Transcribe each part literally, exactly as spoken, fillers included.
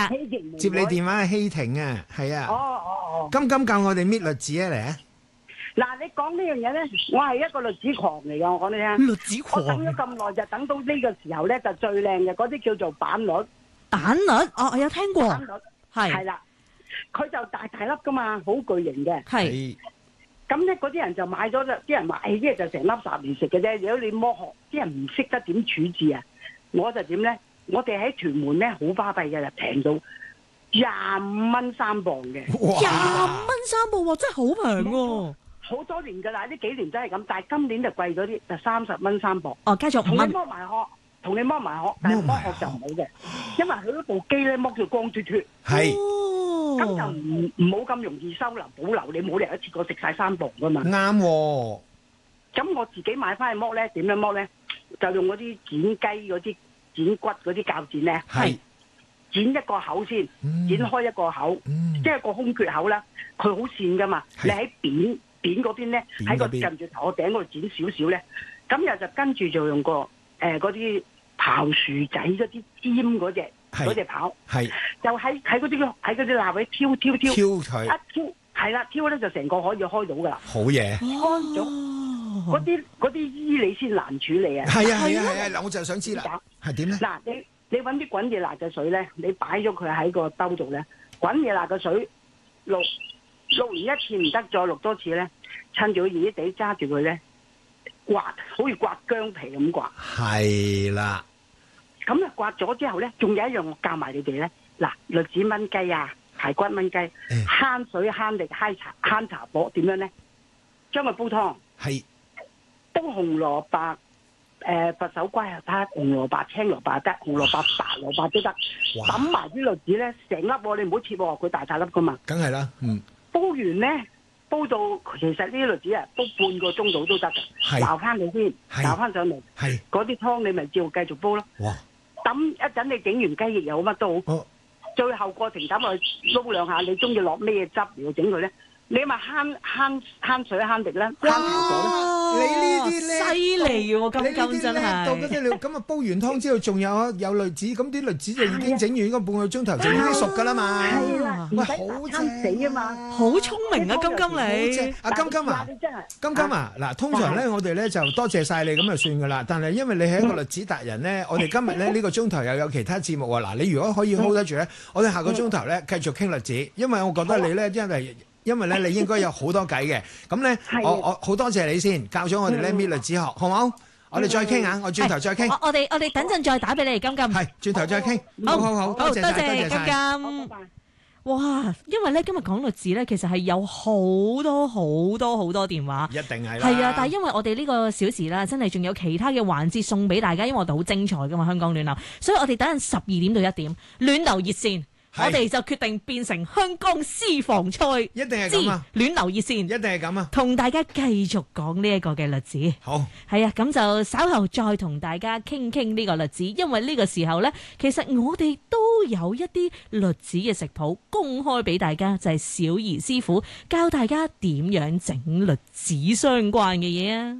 接你電話係希婷啊，係啊。 哦哦哦。 金金教我哋搣栗子啊嚟啊！ 嗱，你講呢樣嘢咧，我係一個栗子狂嚟㗎，我講你聽。 栗子狂。 我等咗咁耐，就等到呢個時候咧，就最靚嘅嗰啲叫做板栗。 蛋栗，哦，我有聽過。 板栗係係啦，佢就大大粒㗎嘛，好巨型嘅。 係。 咁咧，嗰啲人就買咗，啲人買啲嘢就成粒十年食嘅啫。如果你剝殼，啲人唔識得點處置啊，我就點咧？我哋喺屯門咧好巴閉嘅，就平到廿五蚊三磅嘅。 廿五蚊三磅喎，真係好平喎！ 好多年㗎啦，呢幾年真係咁，但係今年就貴咗啲，就三十蚊三磅。 哦，加咗五蚊。 同你剝埋殼，同你剝埋殼，但係剝殼就唔好嘅，因為佢嗰部機咧剝到光脫脫。 係。 咁就唔唔好咁容易收留保留，你冇理由一次過食晒三磅㗎嘛。 啱喎。 咁我自己買翻去剝咧，點樣剝咧？就用嗰啲剪雞嗰啲剪骨嗰啲鉸剪咧， 係剪一個口先，剪開一個口， 嗯、 即係個空缺口啦。佢好跣噶嘛，你喺扁扁嗰邊咧，喺個近住頭殼頂嗰度剪少少咧，咁又就跟住就用個誒嗰啲刨薯仔嗰啲尖嗰隻嗰隻刨， 係就喺喺嗰啲喺嗰啲罅位挑挑挑， 挑佢一挑係啦，挑咧就成個可以開到噶啦， 好嘢， 開咗嗰啲嗰啲衣你先難處理啊， 係啊係啊係啊，嗱我就想知啦，係點咧？ 嗱你你揾啲滾熱辣嘅水咧，你擺咗佢喺個兜度咧，滾熱辣嘅水淥淥完一次唔得，再淥多次咧，趁住佢熱熱地揸住佢咧，刮好似刮薑皮咁刮。係啦。 咁啊刮咗之後咧，仲有一樣我教埋你哋咧，嗱栗子炆雞啊，排骨炆雞，慳水慳力慳茶慳茶火，點樣咧？將佢煲湯，係煲紅蘿蔔。誒佛手瓜又得，紅蘿蔔、青蘿蔔又得，紅蘿蔔、白蘿蔔都得，揼埋啲栗子咧，成粒喎，你唔好切喎，佢大大粒噶嘛。 梗係啦，嗯。 煲完咧，煲到其實呢啲栗子啊，煲半個鐘度都得㗎，撈翻佢先，撈翻上嚟，嗰啲湯你咪照繼續煲咯。哇！揼一陣你整完雞翼又好乜都好，最後過程揼落去撈兩下，你中意落咩汁嚟整佢咧？你咪慳慳慳水慳力啦，慳茶果啦。 你呢啲咧犀利喎，金金真係。 到嗰啲料咁啊，煲完湯之後仲有有栗子，咁啲栗子就已經整完嗰半個鐘頭就已經熟㗎啦嘛。 係啦，喂，好啱死啊嘛， 好聰明啊，金金你。 阿金金啊，金金啊，嗱，通常咧我哋咧就多謝晒你咁就算㗎啦。但係因為你係一個栗子達人咧，我哋今日咧呢個鐘頭又有其他節目啊。嗱，你如果可以 hold 得住咧，我哋下個鐘頭咧繼續傾栗子，因為我覺得你咧因為。因為咧，你應該有好多計嘅，咁咧，我我好多謝你先教咗我哋咧搣栗子殼，好唔好？我哋再傾下，我轉頭再傾。 我我哋我哋等陣再打俾你，金金。 係，轉頭再傾。 好好好， 多謝多謝金金。哇，因為咧今日講栗子咧，其實係有好多好多好多電話。 一定係啦。 係啊，但係因為我哋呢個小時啦，真係仲有其他嘅環節送俾大家，因為我哋好精彩噶嘛，香港暖流，所以我哋等陣十二點到一點暖流熱線。我哋就決定變成香港私房菜， 一定係咁啊！ 暖流熱線，一定係咁啊！ 同大家繼續講呢一個嘅栗子。 好， 係啊，咁就稍後再同大家傾傾呢個栗子，因為呢個時候呢，其實我哋都有一啲栗子嘅食譜公開俾大家，就係小儀師傅教大家點樣整栗子相關嘅嘢啊！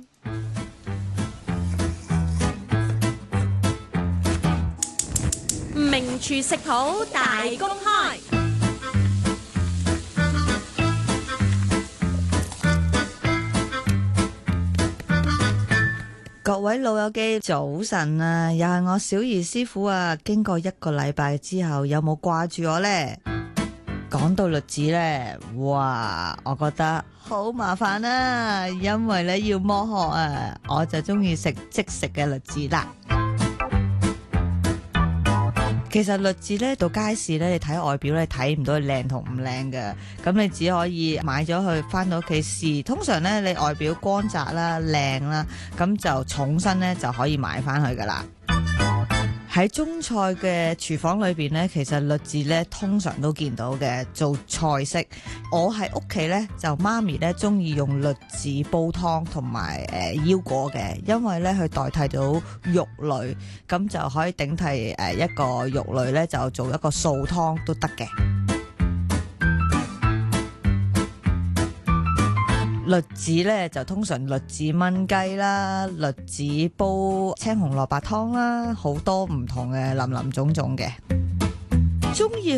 名廚食譜大公開， 各位老友記早晨啊，又係我小儀師傅啊！經過一個禮拜之後，有冇掛住我呢？講到栗子呢，哇，我覺得好麻煩啊，因為咧要剝殼啊，我就中意食即食嘅栗子啦。其實栗子咧到街市咧，你睇外表咧睇唔到佢靚同唔靚嘅，咁你只可以買咗佢翻到屋企試。通常咧你外表光澤啦、靚啦，咁就重身咧就可以買翻去噶啦。喺中菜嘅廚房裏邊咧，其實栗子咧通常都見到嘅做菜式。我喺屋企咧就媽咪咧中意用栗子煲湯同埋誒腰果嘅，因為咧佢代替到肉類，咁就可以頂替誒一個肉類咧就做一個素湯都得嘅。栗子咧就通常栗子炆雞啦，栗子煲青紅蘿蔔湯啦，好多唔同嘅林林總總嘅。中意